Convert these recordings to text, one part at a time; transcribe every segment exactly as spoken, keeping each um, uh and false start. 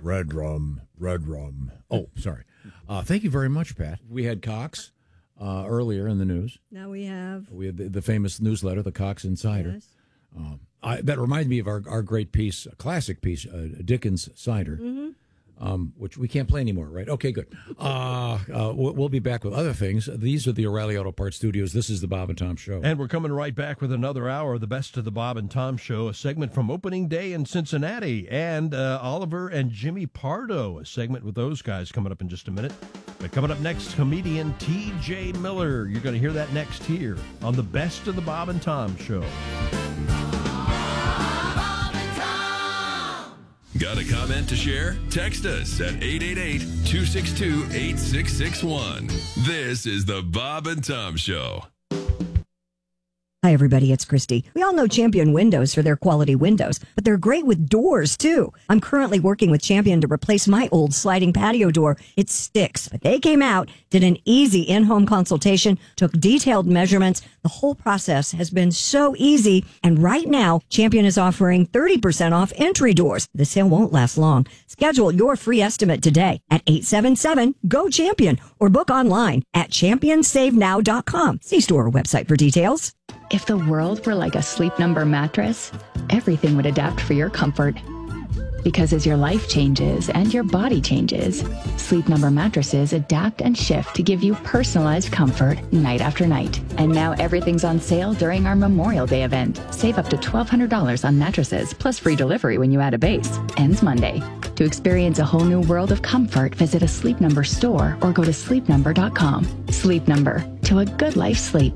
red rum, red rum. Oh, sorry. Uh, thank you very much, Pat. We had Cox uh, earlier in the news. Now we have. We had the, the famous newsletter, the Cox Insider. Yes. Uh, I, that reminds me of our, our great piece, a classic piece, uh, Dickens Cider. Mm-hmm. Um, which we can't play anymore, right? Okay, good. Uh, uh, we'll, we'll be back with other things. These are the O'Reilly Auto Parts Studios. This is the Bob and Tom Show. And we're coming right back with another hour of the best of the Bob and Tom Show, a segment from opening day in Cincinnati, and uh, Oliver and Jimmy Pardo, a segment with those guys coming up in just a minute. But coming up next, comedian T J Miller. You're going to hear that next here on the best of the Bob and Tom Show. Got a comment to share? Text us at eight eight eight, two six two, eight six six one. This is the Bob and Tom Show. Hi, everybody. It's Christy. We all know Champion Windows for their quality windows, but they're great with doors, too. I'm currently working with Champion to replace my old sliding patio door. It sticks, but they came out, did an easy in-home consultation, took detailed measurements. The whole process has been so easy. And right now, Champion is offering thirty percent off entry doors. The sale won't last long. Schedule your free estimate today at eight seven seven, G O, CHAMPION or book online at champion save now dot com. See store website for details. If the world were like a Sleep Number mattress, everything would adapt for your comfort. Because as your life changes and your body changes, Sleep Number mattresses adapt and shift to give you personalized comfort night after night. And now everything's on sale during our Memorial Day event. Save up to twelve hundred dollars on mattresses, plus free delivery when you add a base. Ends Monday. To experience a whole new world of comfort, visit a Sleep Number store or go to sleep number dot com. Sleep Number. To a good life sleep.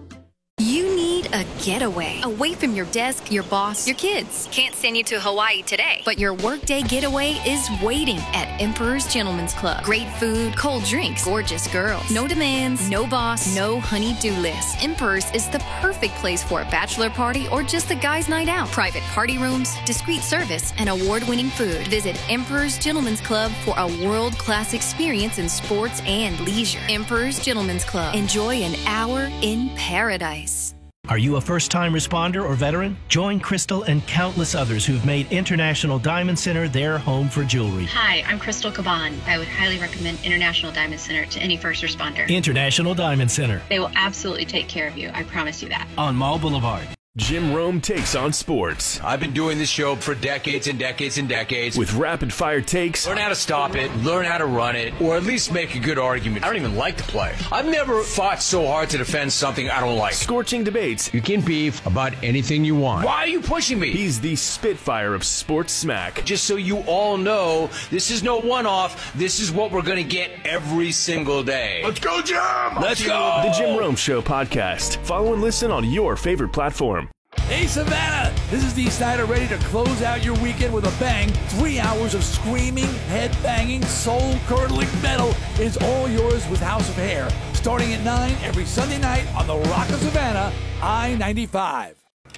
You need a getaway away from your desk, your boss, your kids. Can't send you to Hawaii today, but your workday getaway is waiting at Emperor's Gentleman's Club. Great food, cold drinks, gorgeous girls. No demands, no boss, no honey-do list. Emperor's is the perfect place for a bachelor party or just a guy's night out. Private party rooms, discreet service, and award-winning food. Visit Emperor's Gentleman's Club for a world-class experience in sports and leisure. Emperor's Gentleman's Club. Enjoy an hour in paradise. Are you a first-time responder or veteran? Join Crystal and countless others who've made International Diamond Center their home for jewelry. Hi, I'm Crystal Caban. I would highly recommend International Diamond Center to any first responder. International Diamond Center. They will absolutely take care of you. I promise you that. On Mall Boulevard. Jim Rome takes on sports. I've been doing this show for decades and decades and decades. With rapid-fire takes. Learn how to stop it, learn how to run it, or at least make a good argument. I don't even like to play. I've never fought so hard to defend something I don't like. Scorching debates. You can beef about anything you want. Why are you pushing me? He's the Spitfire of sports smack. Just so you all know, this is no one-off. This is what we're going to get every single day. Let's go, Jim! Let's go! The Jim Rome Show podcast. Follow and listen on your favorite platform. Hey, Savannah! This is Dee Snider, ready to close out your weekend with a bang. Three hours of screaming, head-banging, soul-curdling metal is all yours with House of Hair. Starting at nine every Sunday night on the Rock of Savannah, I ninety-five.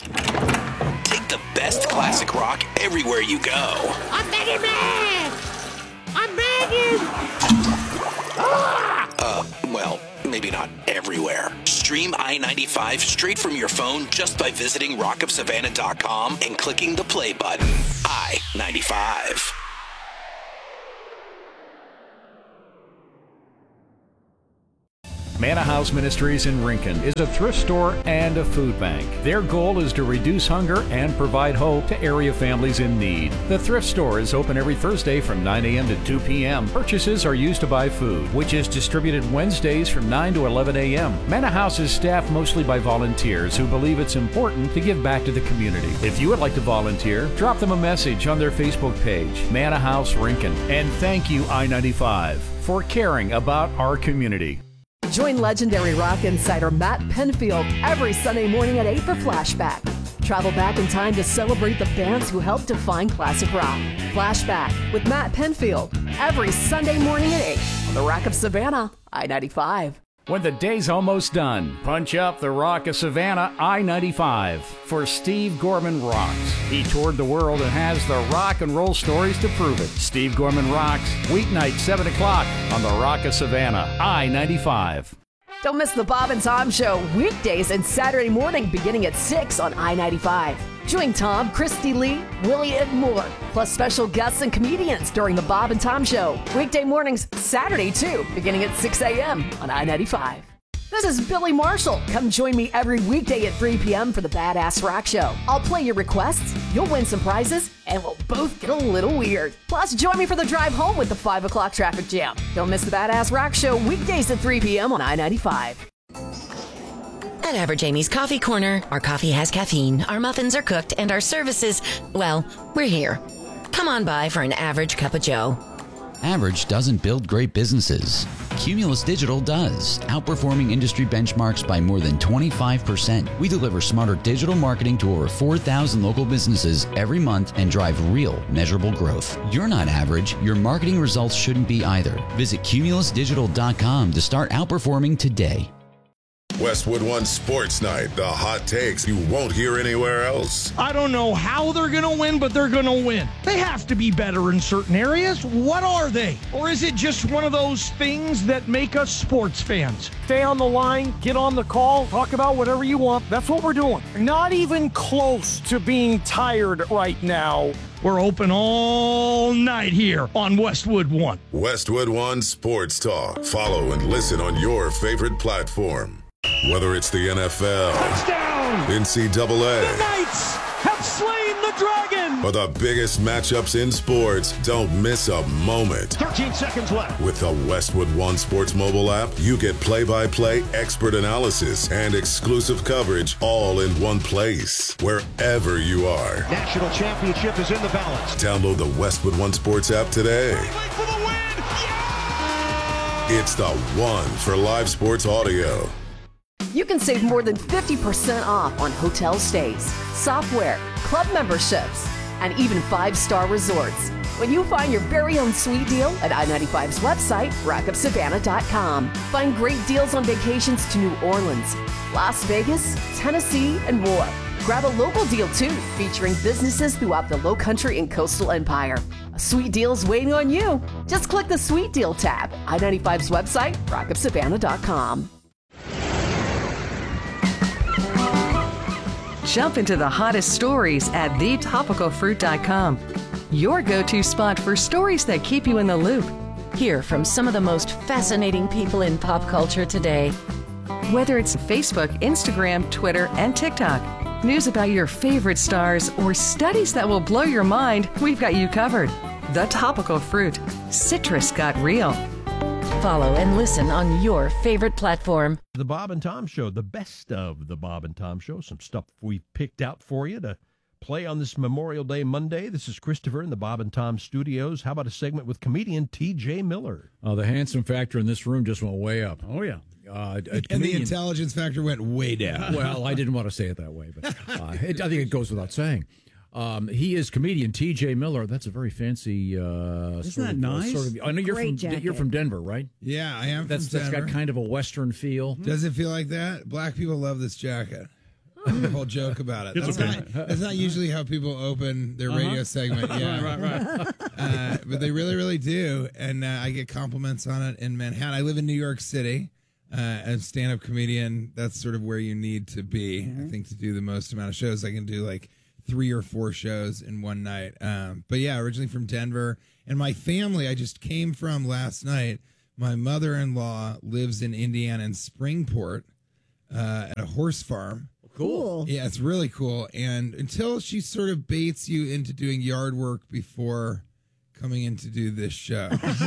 Take the best classic rock everywhere you go. I'm begging man! I'm begging! Ah! Uh, well, maybe not everywhere. Stream I ninety-five straight from your phone just by visiting rock of savannah dot com and clicking the play button. I ninety-five. Manna House Ministries in Rincon is a thrift store and a food bank. Their goal is to reduce hunger and provide hope to area families in need. The thrift store is open every Thursday from nine a.m. to two p.m. Purchases are used to buy food, which is distributed Wednesdays from nine to eleven a.m. Manna House is staffed mostly by volunteers who believe it's important to give back to the community. If you would like to volunteer, drop them a message on their Facebook page, Manna House Rincon. And thank you, I ninety-five, for caring about our community. Join legendary rock insider Matt Penfield every Sunday morning at eight for Flashback. Travel back in time to celebrate the bands who helped define classic rock. Flashback with Matt Penfield every Sunday morning at eight on the Rock of Savannah, I ninety-five. When the day's almost done, punch up the Rock of Savannah, I ninety-five for Steve Gorman Rocks. He toured the world and has the rock and roll stories to prove it. Steve Gorman Rocks, weeknight, seven o'clock on the Rock of Savannah, I ninety-five. Don't miss the Bob and Tom Show weekdays and Saturday morning beginning at six on I ninety-five. Join Tom, Christy Lee, Willie, and more, plus special guests and comedians during the Bob and Tom Show. Weekday mornings, Saturday too, beginning at six a.m. on I ninety-five. This is Billy Marshall. Come join me every weekday at three p.m. for the Badass Rock Show. I'll play your requests, you'll win some prizes, and we'll both get a little weird. Plus, join me for the drive home with the five o'clock traffic jam. Don't miss the Badass Rock Show weekdays at three p.m. on I ninety-five. At Average Amy's Coffee Corner, our coffee has caffeine, our muffins are cooked, and our services, well, we're here. Come on by for an average cup of joe. Average doesn't build great businesses. Cumulus Digital does, outperforming industry benchmarks by more than twenty-five percent. We deliver smarter digital marketing to over four thousand local businesses every month and drive real, measurable growth. You're not average. Your marketing results shouldn't be either. Visit cumulus digital dot com to start outperforming today. Westwood One Sports Night, the hot takes you won't hear anywhere else. I don't know how they're going to win, but they're going to win. They have to be better in certain areas. What are they? Or is it just one of those things that make us sports fans? Stay on the line, get on the call, talk about whatever you want. That's what we're doing. Not even close to being tired right now. We're open all night here on Westwood One. Westwood One Sports Talk. Follow and listen on your favorite platform. Whether it's the N F L, touchdown, N C double A, the Knights have slain the dragon, or the biggest matchups in sports, don't miss a moment. thirteen seconds left. With the Westwood One Sports mobile app, you get play-by-play expert analysis and exclusive coverage all in one place, wherever you are. National championship is in the balance. Download the Westwood One Sports app today. For the win. Yeah! It's the one for live sports audio. You can save more than fifty percent off on hotel stays, software, club memberships, and even five-star resorts when you find your very own sweet deal at I ninety-five's website, rock up savannah dot com. Find great deals on vacations to New Orleans, Las Vegas, Tennessee, and more. Grab a local deal, too, featuring businesses throughout the Lowcountry and Coastal Empire. A sweet deal's waiting on you. Just click the Sweet Deal tab. I ninety-five's website, rock up savannah dot com. Jump into the hottest stories at the topical fruit dot com. Your go-to spot for stories that keep you in the loop. Hear from some of the most fascinating people in pop culture today. Whether it's Facebook, Instagram, Twitter, and TikTok, news about your favorite stars, or studies that will blow your mind, we've got you covered. The Topical Fruit. Citrus got real. Follow and listen on your favorite platform. The Bob and Tom Show, the best of the Bob and Tom Show. Some stuff we've picked out for you to play on this Memorial Day Monday. This is Christopher in the Bob and Tom studios. How about a segment with comedian T J Miller? Uh, the handsome factor in this room just went way up. Oh, yeah. Uh, and comedian. The intelligence factor went way down. Well, I didn't want to say it that way, but uh, it, I think it goes without saying. Um, he is comedian T J Miller. That's a very fancy. Uh, Isn't sort that of, nice? Uh, sort of, I know you're Great from jacket. you're from Denver, right? Yeah, I am. That's from that's Denver. got kind of a Western feel. Does it feel like that? Black people love this jacket. The whole joke about it. It's That's, okay. not, that's not usually how people open their Uh-huh. radio segment. Yeah, right, right, right. Uh, but they really, really do, and uh, I get compliments on it in Manhattan. I live in New York City. Uh, as a stand-up comedian, that's sort of where you need to be, mm-hmm. I think, to do the most amount of shows. I can do like three or four shows in one night. Um, but yeah, originally from Denver. And my family, I just came from last night. My mother-in-law lives in Indiana in Springport uh, at a horse farm. Cool. Yeah, it's really cool. And until she sort of baits you into doing yard work before coming in to do this show.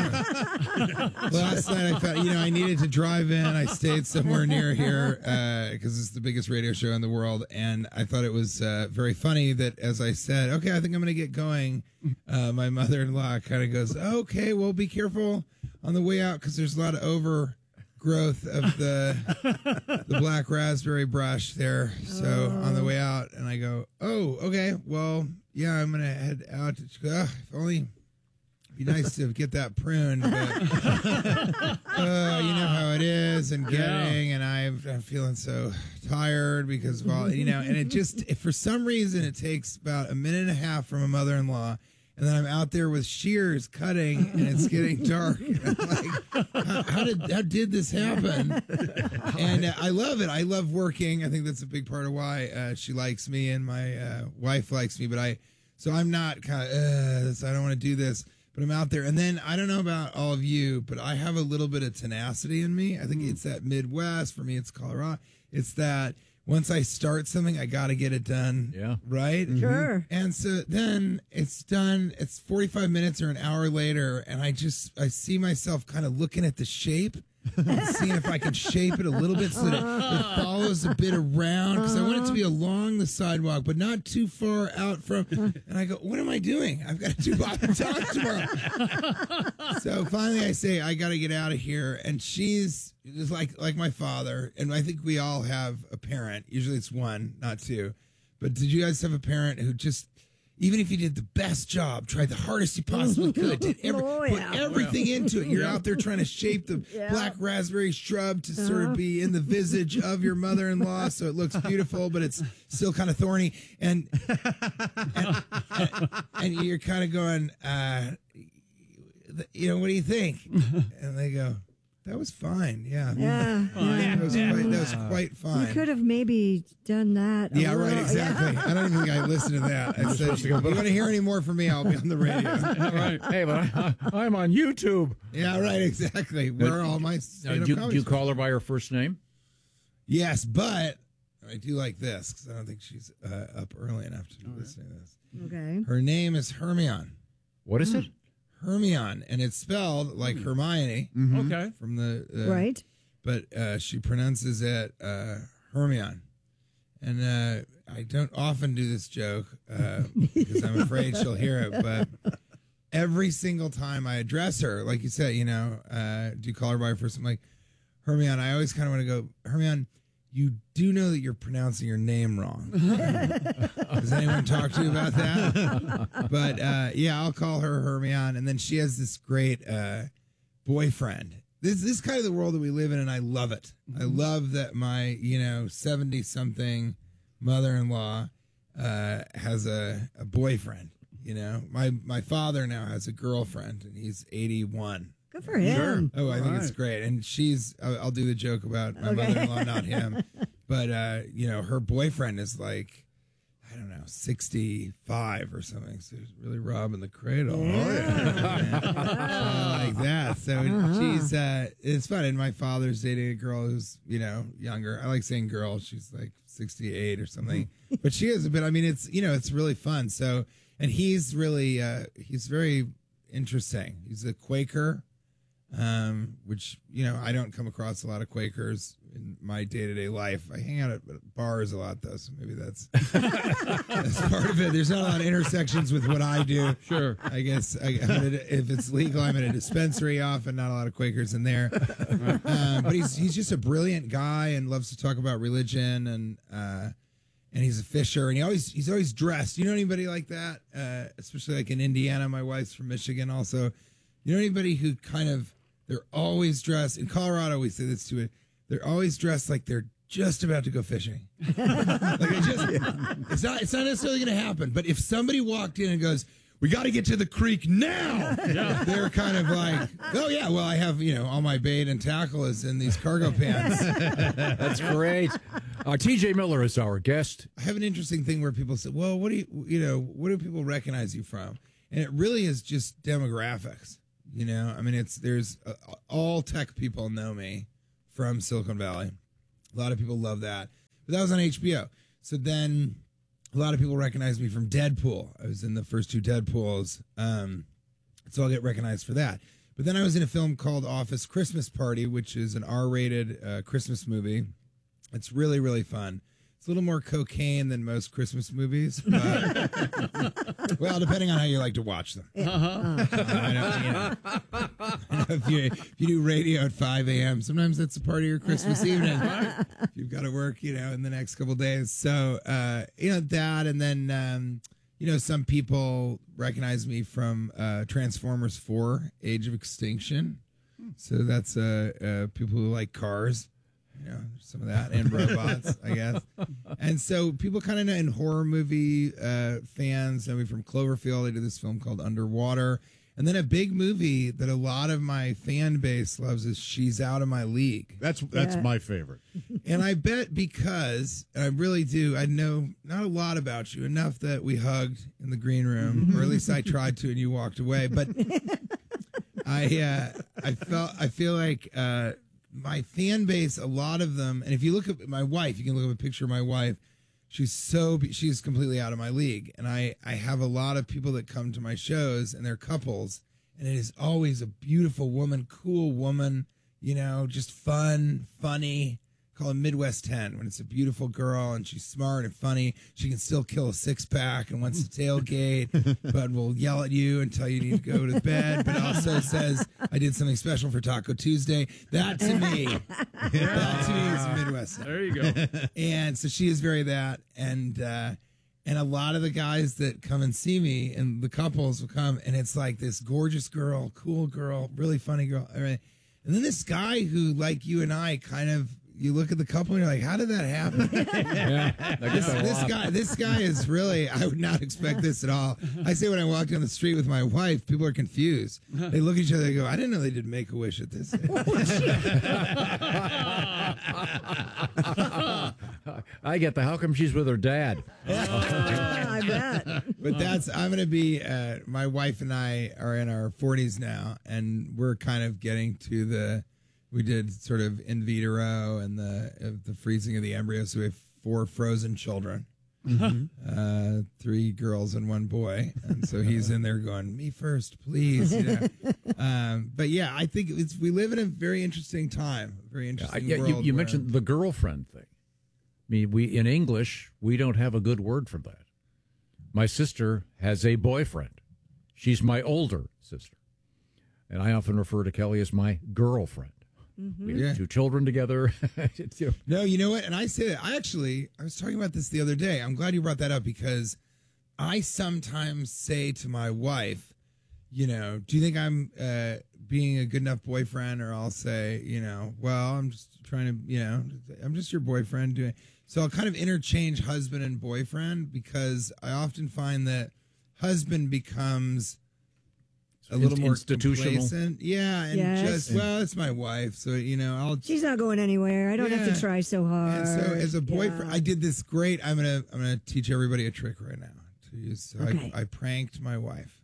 Last night I found, you know, I needed to drive in. I stayed somewhere near here because uh, it's the biggest radio show in the world. And I thought it was uh, very funny that as I said, okay, I think I'm going to get going, uh, my mother-in-law kind of goes, okay, well, be careful on the way out because there's a lot of overgrowth of the the black raspberry brush there. So on the way out, and I go, oh, okay, well, yeah, I'm going to head out. She goes, oh, if only... Be nice to get that pruned, but uh, you know how it is, and getting, and I'm, I'm feeling so tired because of all, you know, and it just, if for some reason, it takes about a minute and a half from a mother-in-law, And then I'm out there with shears cutting, and it's getting dark. And I'm like, how, how did how did this happen? And uh, I love it. I love working. I think that's a big part of why uh, she likes me and my uh, wife likes me. But I, so I'm not kind of, uh, I don't want to do this. But I'm out there. And then I don't know about all of you, but I have a little bit of tenacity in me. I think it's that Midwest. For me, it's Colorado. It's that once I start something, I got to get it done. Yeah. Right? Sure. And so then it's done. It's forty-five minutes or an hour later. And I just, I see myself kind of looking at the shape and seeing if I can shape it a little bit so that it, it follows a bit around. Because I want it to be along the sidewalk, but not too far out from. And I go, what am I doing? I've got to do Bob and Tom tomorrow. So finally I say, I got to get out of here. And she's just like, like my father. And I think we all have a parent. Usually it's one, not two. But did you guys have a parent who just, even if you did the best job, tried the hardest you possibly could, did every, Oh, yeah. put everything into it. You're out there trying to shape the Yeah. black raspberry shrub to sort Uh-huh. of be in the visage of your mother-in-law, so it looks beautiful, but it's still kind of thorny. And and, and, and you're kind of going, uh, you know, what do you think? And they go, that was fine. Yeah. Yeah. That was quite, that was quite fine. You could have maybe done that. a Yeah, right, little- exactly. Yeah. I don't even think I listened to that. I said, if you want to hear any more from me, I'll be on the radio. right. Hey, but I, I'm on YouTube. Yeah, right, exactly. Where are all my Uh, stand-up do, you- comedy do you stars? call her by her first name? Yes, but I do like this because I don't think she's uh, up early enough to be listening to this. Okay. Her name is Hermione. What is it? Hermione, and it's spelled like Hermione. Okay. From the uh, Right. but uh, she pronounces it uh, Hermione. And uh, I don't often do this joke uh, because I'm afraid she'll hear it. But every single time I address her, like you said, you know, uh, do you call her by her first name? Like, Hermione, I always kind of want to go, Hermione, you do know that you're pronouncing your name wrong. Does anyone talk to you about that? But uh, yeah, I'll call her Hermione. And then she has this great uh, boyfriend. This, this is kind of the world that we live in, and I love it. I love that my, you know, seventy-something mother-in-law uh, has a, a boyfriend. You know, my my father now has a girlfriend, and he's eighty-one. Good for him. Oh, I think it's great. And she's, I'll, I'll do the joke about my Okay. mother-in-law, not him. But, uh, you know, her boyfriend is like, I don't know, sixty-five or something. So he's really robbing the cradle. Yeah. Oh, yeah. like that. So Uh-huh. she's, uh, it's fun. And my father's dating a girl who's, you know, younger. I like saying girl. She's like sixty-eight or something. But she is a bit, I mean, it's, you know, it's really fun. So, and he's really, uh, he's very interesting. He's a Quaker. Um, which, you know, I don't come across a lot of Quakers in my day-to-day life. I hang out at bars a lot, though, so maybe that's, that's part of it. There's not a lot of intersections with what I do. Sure. I guess I, I'm at a, if it's legal, I'm at a dispensary often, not a lot of Quakers in there. Um, but he's he's just a brilliant guy and loves to talk about religion, and uh, and he's a fisher, and he always he's always dressed. You know anybody like that? Uh, especially like in Indiana. My wife's from Michigan also. You know anybody who kind of, they're always dressed, in Colorado we say this to it, they're always dressed like they're just about to go fishing. Like it just, it's not it's not necessarily going to happen, but if somebody walked in and goes, we got to get to the creek now, Yeah. they're kind of like, oh yeah, well I have, you know, all my bait and tackle is in these cargo pants. That's great. Uh, T J Miller is our guest. I have an interesting thing where people say, well, what do you, you know, what do people recognize you from? And it really is just demographics. You know, I mean, it's there's uh, all tech people know me from Silicon Valley. A lot of people love that. But that was on H B O. So then a lot of people recognize me from Deadpool. I was in the first two Deadpools. Um, so I'll get recognized for that. But then I was in a film called Office Christmas Party, which is an R-rated uh, Christmas movie. It's really, really fun. It's a little more cocaine than most Christmas movies, but well, depending on how you like to watch them. Uh-huh. Uh, I know, you know, if, you, if you do radio at five a.m., sometimes that's a part of your Christmas evening. If you've got to work, you know, in the next couple of days. So, uh, you know, that, and then, um, you know, some people recognize me from uh, Transformers four, Age of Extinction. So that's uh, uh, people who like cars. You know, some of that and robots, I guess. And so people kind of know, and horror movie uh, fans know me from Cloverfield. I did this film called Underwater. And then a big movie that a lot of my fan base loves is She's Out of My League. That's that's Yeah. my favorite. And I bet because, and I really do, I know not a lot about you, enough that we hugged in the green room, or at least I tried to and you walked away. But I uh, I felt, I feel like uh, my fan base, a lot of them, and if you look at my wife, you can look at a picture of my wife, she's so, she's completely out of my league. And I, I have a lot of people that come to my shows and they're couples, and it is always a beautiful woman, cool woman, you know, just fun, funny. Call it Midwest ten when it's a beautiful girl and she's smart and funny. She can still kill a six pack and wants to tailgate, but will yell at you and tell you you need to go to bed, but also says, I did something special for Taco Tuesday. That to me, that to me is Midwest ten. There you go. And so she is very that. And, uh, and a lot of the guys that come and see me and the couples will come and it's like this gorgeous girl, cool girl, really funny girl. And then this guy who, like you and I, kind of, you look at the couple and you're like, how did that happen? Yeah, this, this guy, this guy is really, I would not expect this at all. I say when I walk down the street with my wife, people are confused. They look at each other and go, I didn't know they did Make-A-Wish at this age. I get the, how come she's with her dad? I bet. But that's, I'm going to be, uh, my wife and I are in our forties now, and we're kind of getting to the, we did sort of in vitro and the uh, the freezing of the embryo. So we have four frozen children, Mhm. uh, three girls and one boy. And so he's in there going, me first, please. You know? um, but yeah, I think it's, we live in a very interesting time, a very Yeah, interesting yeah, world. you, you where- mentioned the girlfriend thing. I mean, we in English we don't have a good word for that. My sister has a boyfriend. She's my older sister, and I often refer to Kelly as my girlfriend. We have Yeah. two children together. It's, you know, No, you know what? And I say that. I actually, I was talking about this the other day. I'm glad you brought that up because I sometimes say to my wife, you know, do you think I'm uh, being a good enough boyfriend? Or I'll say, you know, well, I'm just trying to, you know, I'm just your boyfriend doing. So I'll kind of interchange husband and boyfriend because I often find that husband becomes a little In- more institutional. complacent. Yeah, and Yes. just, well, it's my wife. So, you know, I'll She's not going anywhere. I don't have Yeah. to try so hard. and so, as a boyfriend, Yeah. I did this great. I'm gonna, I'm gonna teach everybody a trick right now to use. So Okay. I, I pranked my wife.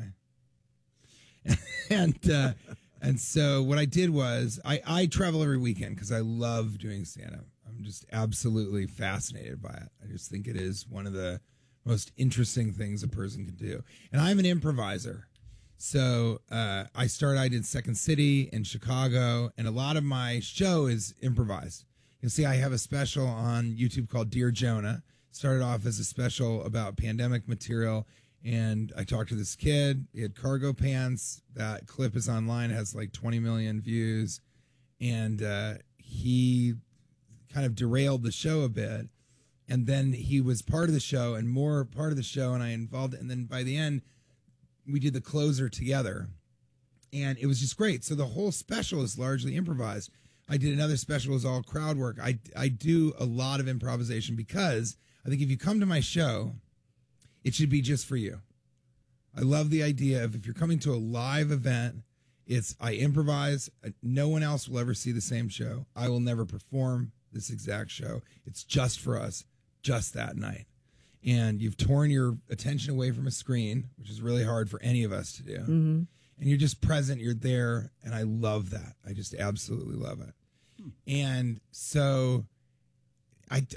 Okay, and uh, and so what I did was I, I travel every weekend because I love doing stand up. I'm just absolutely fascinated by it. I just think it is one of the most interesting things a person can do. And I'm an improviser. So uh, I started, I did Second City in Chicago, and a lot of my show is improvised. You'll see I have a special on YouTube called Dear Jonah. Started off as a special about pandemic material, and I talked to this kid. He had cargo pants. That clip is online, it has like twenty million views, and uh, he kind of derailed the show a bit. And then he was part of the show and more part of the show, and I involved it. And then by the end, we did the closer together, and it was just great. So the whole special is largely improvised. I did another special, it was all crowd work. I, I do a lot of improvisation because I think if you come to my show, it should be just for you. I love the idea of if you're coming to a live event, it's I improvise. No one else will ever see the same show. I will never perform this exact show. It's just for us, just that night. And you've torn your attention away from a screen, which is really hard for any of us to do. Mm-hmm. And you're just present, you're there, and I love that. I just absolutely love it. And so I,